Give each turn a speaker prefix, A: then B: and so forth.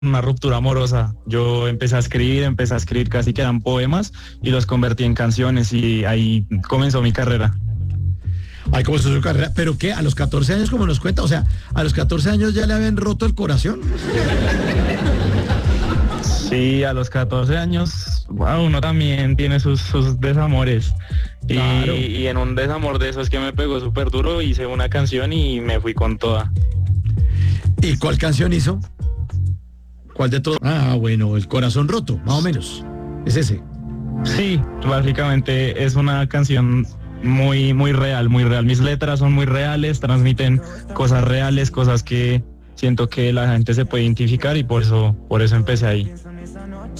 A: una ruptura amorosa. Yo empecé a escribir casi que eran poemas y los convertí en canciones y ahí comenzó mi carrera.
B: Ay, ¿cómo es su carrera? ¿Pero qué? ¿A los 14 años, como nos cuenta? O sea, ¿a los 14 años ya le habían roto el corazón?
A: Sí, a los 14 años, wow, uno también tiene sus desamores.
B: Claro.
A: Y en un desamor de esos que me pegó súper duro, hice una canción y me fui con toda.
B: ¿Y cuál canción hizo? ¿Cuál de todos? Ah, bueno, El corazón roto, más o menos. Es ese.
A: Sí, básicamente es una canción muy real, muy real. Mis letras son muy reales, transmiten cosas reales, cosas que siento que la gente se puede identificar y por eso empecé ahí.